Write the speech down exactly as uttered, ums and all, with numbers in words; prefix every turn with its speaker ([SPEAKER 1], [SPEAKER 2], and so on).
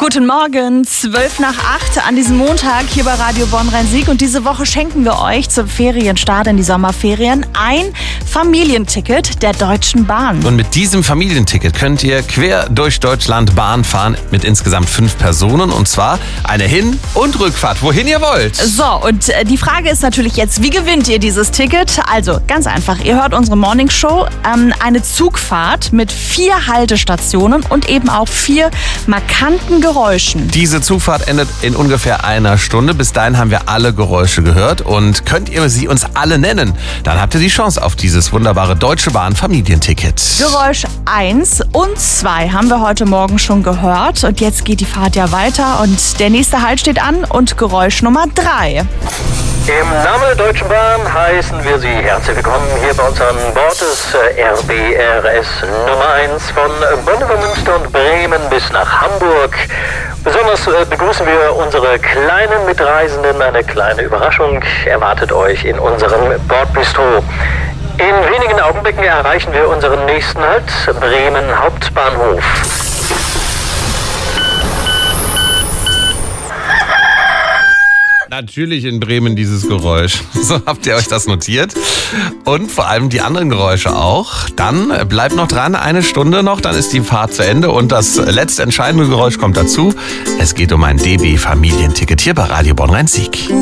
[SPEAKER 1] Guten Morgen, zwölf nach acht an diesem Montag hier bei Radio Bonn-Rhein-Sieg. Und diese Woche schenken wir euch zum Ferienstart in die Sommerferien ein Familienticket der Deutschen Bahn.
[SPEAKER 2] Und mit diesem Familienticket könnt ihr quer durch Deutschland Bahn fahren mit insgesamt fünf Personen. Und zwar eine Hin- und Rückfahrt, wohin ihr wollt.
[SPEAKER 1] So, und die Frage ist natürlich jetzt, wie gewinnt ihr dieses Ticket? Also, ganz einfach, ihr hört unsere Morningshow, ähm, eine Zugfahrt mit vier Haltestationen und eben auch vier markanten Geräuschen.
[SPEAKER 2] Diese Zugfahrt endet in ungefähr einer Stunde. Bis dahin haben wir alle Geräusche gehört. Und könnt ihr sie uns alle nennen, dann habt ihr die Chance auf dieses wunderbare Deutsche Bahn Familienticket.
[SPEAKER 1] Geräusch eins und zwei haben wir heute Morgen schon gehört. Und jetzt geht die Fahrt ja weiter und der nächste Halt steht an und Geräusch Nummer drei.
[SPEAKER 3] Im Namen der Deutschen Bahn heißen wir Sie herzlich willkommen hier bei uns an Bord des R B R S Nummer eins von Bonn über Münster und Bremen bis nach Hamburg. Besonders begrüßen wir unsere kleinen Mitreisenden. Eine kleine Überraschung erwartet euch in unserem Bordbistro. In wenigen Augenblicken erreichen wir unseren nächsten Halt, Bremen Hauptbahnhof.
[SPEAKER 2] Natürlich in Bremen dieses Geräusch. So habt ihr euch das notiert. Und vor allem die anderen Geräusche auch. Dann bleibt noch dran, eine Stunde noch, dann ist die Fahrt zu Ende. Und das letzte entscheidende Geräusch kommt dazu. Es geht um ein D B Familienticket hier bei Radio Bonn-Rhein-Sieg.